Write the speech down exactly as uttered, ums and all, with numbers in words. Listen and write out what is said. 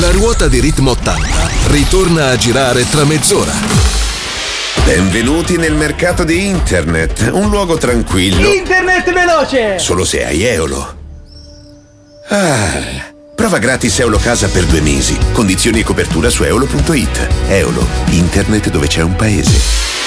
La ruota di Ritmo ottanta ritorna a girare tra mezz'ora. Benvenuti nel mercato di internet, un luogo tranquillo. Internet veloce! Solo se hai Eolo. Ah, prova gratis Eolo Casa per due mesi. Condizioni e copertura su eolo punto it. Eolo, internet dove c'è un paese.